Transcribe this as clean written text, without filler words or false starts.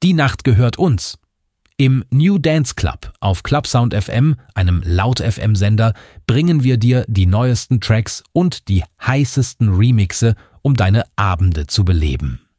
Die Nacht gehört uns. Im New Dance Club auf Clubsound FM, einem Laut-FM-Sender, bringen wir dir die neuesten Tracks und die heißesten Remixe, um deine Abende zu beleben.